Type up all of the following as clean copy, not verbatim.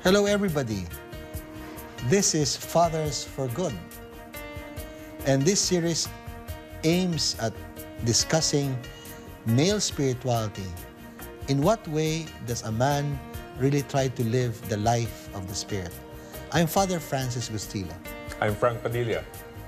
Hello, everybody. This is Fathers for Good. And this series aims at discussing male spirituality. In what way does a man really try to live the life of the Spirit? I'm Father Francis Gustilo. I'm Frank Padilla.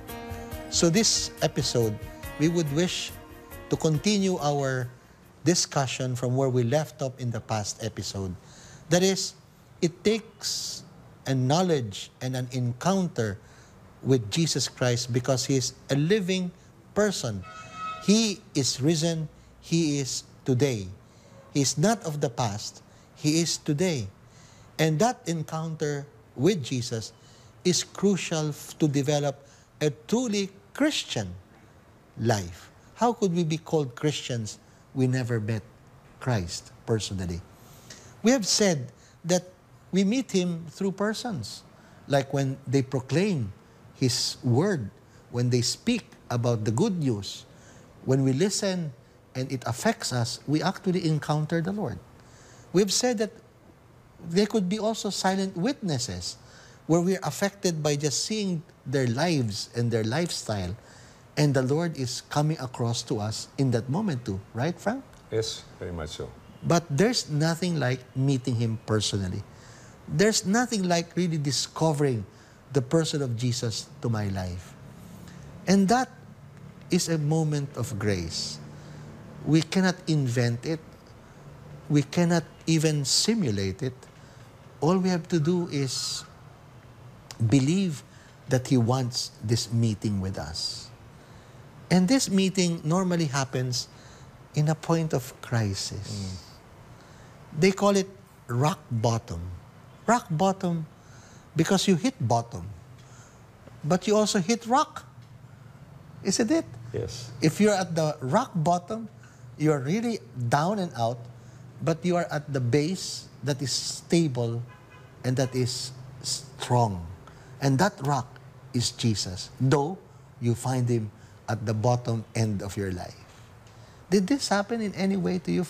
So this episode, we would wish to continue our discussion from where we left off in the past episode. That is, it takes a knowledge and an encounter with Jesus Christ because He is a living person. He is risen. He is today. He is not of the past. He is today. And that encounter with Jesus is crucial to develop a truly Christian life. How could we be called Christians? We never met Christ personally. We have said that we meet Him through persons, like when they proclaim His word, when they speak about the good news, when we listen and it affects us, we actually encounter the Lord. We've said that there could be also silent witnesses where we're affected by just seeing their lives and their lifestyle, and the Lord is coming across to us in that moment too. Right, Frank? Yes, very much so. But there's nothing like meeting Him personally. There's nothing like really discovering the person of Jesus to my life. And that is a moment of grace. We cannot invent it. We cannot even simulate it. All we have to do is believe that He wants this meeting with us. And this meeting normally happens in a point of crisis. They call it rock bottom. Rock bottom because you hit bottom, but you also hit rock. Isn't it? Yes. If you're at the rock bottom, you're really down and out, but you are at the base that is stable and that is strong. And that rock is Jesus, though you find Him at the bottom end of your life. Did this happen in any way to you,